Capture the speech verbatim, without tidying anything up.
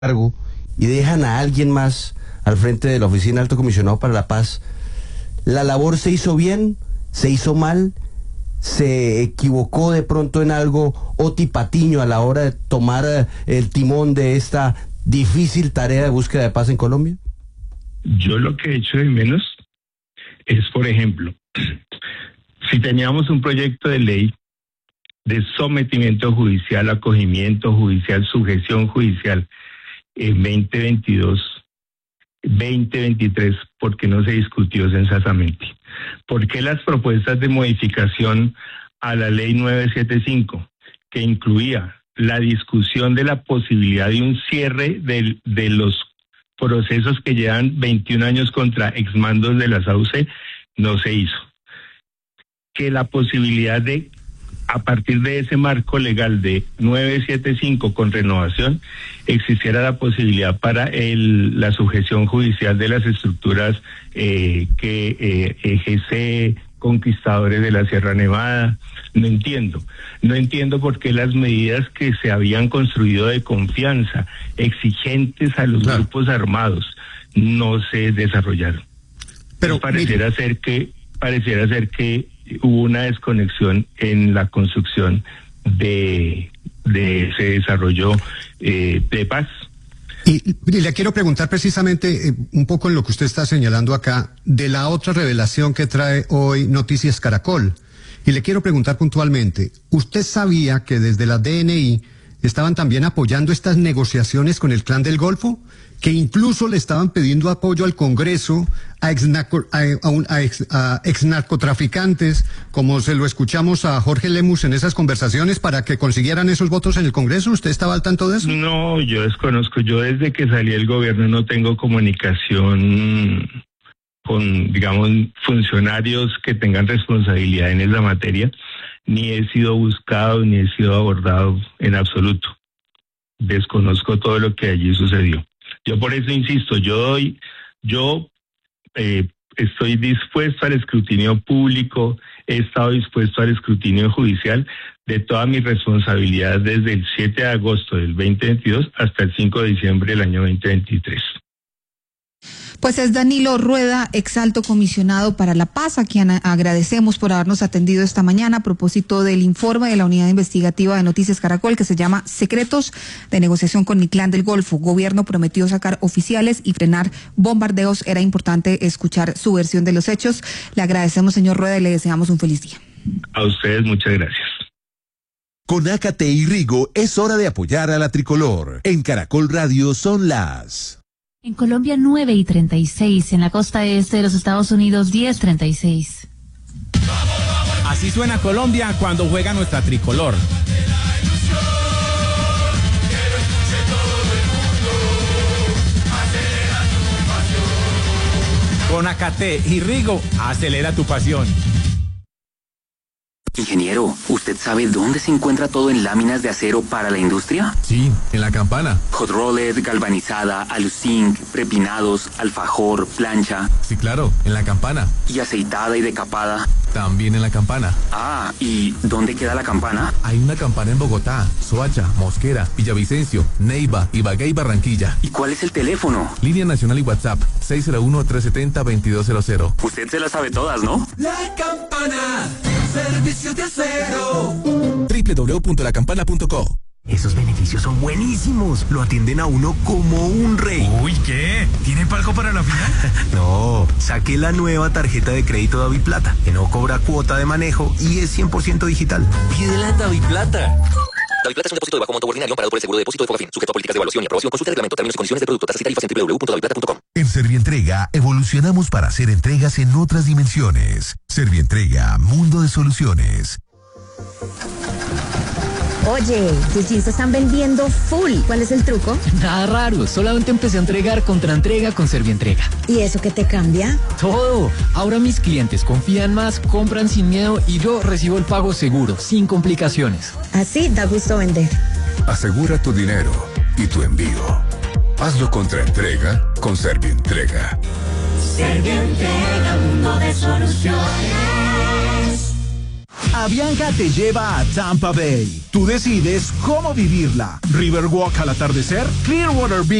cargo y dejan a alguien más al frente de la Oficina del Alto Comisionado para la Paz, ¿la labor se hizo bien? ¿Se hizo mal? ¿Se equivocó de pronto en algo Oti Patiño a la hora de tomar el timón de esta difícil tarea de búsqueda de paz en Colombia? Yo lo que he hecho de menos es, por ejemplo, si teníamos un proyecto de ley de sometimiento judicial, acogimiento judicial, sujeción judicial en veinte veintidós, veinte veintitrés, ¿por qué no se discutió sensatamente? ¿Por qué las propuestas de modificación a la ley novecientos setenta y cinco, que incluía la discusión de la posibilidad de un cierre de, de los procesos que llevan veintiún años contra exmandos de la S A U C, no se hizo? Que la posibilidad de, a partir de ese marco legal de novecientos setenta y cinco con renovación, existiera la posibilidad para el, la sujeción judicial de las estructuras eh, que eh, E G C, Conquistadores de la Sierra Nevada. No entiendo. No entiendo por qué las medidas que se habían construido de confianza, exigentes a los claro. grupos armados, no se desarrollaron. Pero pareciera mire. ser que pareciera ser que hubo una desconexión en la construcción de, de ese desarrollo eh, de paz. Y, y le quiero preguntar precisamente eh, un poco en lo que usted está señalando acá, de la otra revelación que trae hoy Noticias Caracol. Y le quiero preguntar puntualmente, ¿usted sabía que desde la D N I estaban también apoyando estas negociaciones con el Clan del Golfo? Que incluso le estaban pidiendo apoyo al Congreso a ex, a, a, a, ex, a ex narcotraficantes, como se lo escuchamos a Jorge Lemus en esas conversaciones, para que consiguieran esos votos en el Congreso. ¿Usted estaba al tanto de eso? No, yo desconozco. Yo desde que salí del gobierno no tengo comunicación con, digamos, funcionarios que tengan responsabilidad en esa materia. Ni he sido buscado, ni he sido abordado en absoluto. Desconozco todo lo que allí sucedió. Yo por eso insisto, yo doy, yo eh, estoy dispuesto al escrutinio público, he estado dispuesto al escrutinio judicial de todas mis responsabilidades desde el siete de agosto del veinte veintidós hasta el cinco de diciembre del año veinte veintitrés. Pues es Danilo Rueda, ex alto comisionado para la paz, a quien agradecemos por habernos atendido esta mañana a propósito del informe de la unidad investigativa de Noticias Caracol que se llama Secretos de negociación con el Clan del Golfo. Gobierno prometió sacar oficiales y frenar bombardeos. Era importante escuchar su versión de los hechos. Le agradecemos, señor Rueda, y le deseamos un feliz día. A ustedes, muchas gracias. Con Acate y Rigo es hora de apoyar a la tricolor. En Caracol Radio son las... En Colombia nueve y treinta y seis, en la costa este de los Estados Unidos diez treinta y seis. Así suena Colombia cuando juega nuestra tricolor. Con Acate y Rigo, acelera tu pasión. Ingeniero, ¿usted sabe dónde se encuentra todo en láminas de acero para la industria? Sí, en La Campana. Hot rolled, galvanizada, aluzinc, prepinados, alfajor, plancha. Sí, claro, en La Campana. ¿Y aceitada y decapada? También en La Campana. Ah, ¿y dónde queda La Campana? Hay una Campana en Bogotá, Soacha, Mosquera, Villavicencio, Neiva, Ibagué y Barranquilla. ¿Y cuál es el teléfono? Línea nacional y WhatsApp, seis cero uno, tres siete cero, dos dos cero cero. Usted se las sabe todas, ¿no? La Campana, servicios de acero. doble u doble u doble u punto la campana punto co. Esos beneficios son buenísimos. Lo atienden a uno como un rey. Uy, ¿qué? ¿Tienen palco para la final? No, saqué la nueva tarjeta de crédito Daviplata, que no cobra cuota de manejo y es cien por ciento digital. Pídela Daviplata. Daviplata es un depósito de bajo monto ordinario amparado por el seguro de depósito de Fogafín, sujeto a políticas de evaluación y aprobación. Consulta el reglamento, términos y condiciones de producto, tasas y tarifas en doble u doble u doble u punto daviplata punto com. En Servientrega evolucionamos para hacer entregas en otras dimensiones. Servientrega, mundo de soluciones. Oye, tus jeans están vendiendo full. ¿Cuál es el truco? Nada raro, solamente empecé a entregar contra entrega con Servientrega. ¿Y eso qué te cambia? Todo. Ahora mis clientes confían más, compran sin miedo y yo recibo el pago seguro, sin complicaciones. Así da gusto vender. Asegura tu dinero y tu envío. Hazlo contra entrega con Servientrega. Servientrega, mundo de soluciones. Avianca te lleva a Tampa Bay. Tú decides cómo vivirla. Riverwalk al atardecer, Clearwater Beach